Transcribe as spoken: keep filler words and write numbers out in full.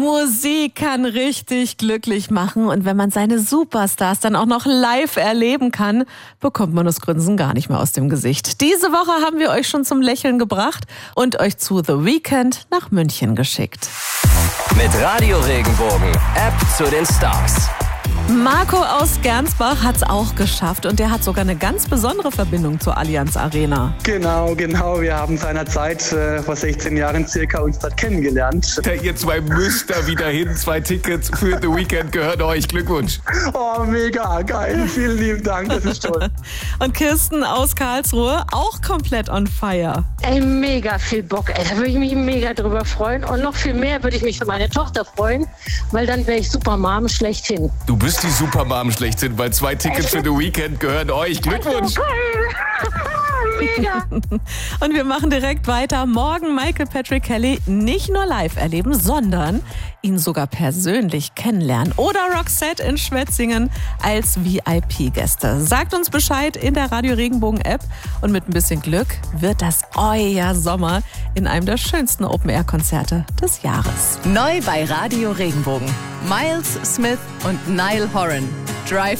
Musik kann richtig glücklich machen und wenn man seine Superstars dann auch noch live erleben kann, bekommt man das Grinsen gar nicht mehr aus dem Gesicht. Diese Woche haben wir euch schon zum Lächeln gebracht und euch zu The Weeknd nach München geschickt. Mit Radio Regenbogen, App zu den Stars. Marco aus Gernsbach hat's auch geschafft und der hat sogar eine ganz besondere Verbindung zur Allianz Arena. Genau, genau. Wir haben seinerzeit äh, vor sechzehn Jahren circa uns dort kennengelernt. Ja, ihr zwei müsst da wieder hin. Zwei Tickets für The Weeknd gehören euch. Glückwunsch. Oh, mega geil. Vielen lieben Dank. Das ist toll. Und Kirsten aus Karlsruhe auch komplett on fire. Ey, mega viel Bock. Ey, da würde ich mich mega drüber freuen. Und noch viel mehr würde ich mich für meine Tochter freuen, weil dann wäre ich Supermom schlechthin. Du bist die Supermom schlechthin, weil zwei Tickets für The Weeknd gehören euch. Glückwunsch. Mega. Und wir machen direkt weiter. Morgen Michael Patrick Kelly nicht nur live erleben, sondern ihn sogar persönlich kennenlernen. Oder Roxette in Schwetzingen als V I P-Gäste. Sagt uns Bescheid in der Radio Regenbogen-App. Und mit ein bisschen Glück wird das euer Sommer in einem der schönsten Open-Air-Konzerte des Jahres. Neu bei Radio Regenbogen. Miles Smith und Niall Horan. Drive